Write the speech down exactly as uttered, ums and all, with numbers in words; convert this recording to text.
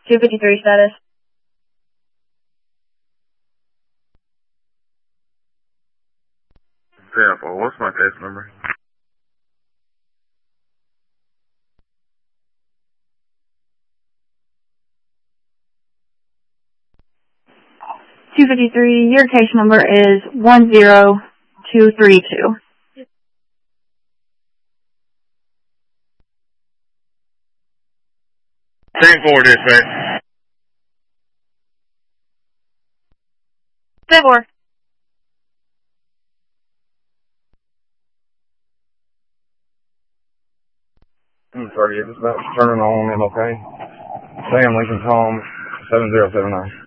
two fifty-three status. Example, what's my case number? two fifty-three, your case number is one zero two three two. ten four, dispatch. ten four. I'm sorry, it's about turning on M L K. Sam Lincoln's home, seven zero seven nine.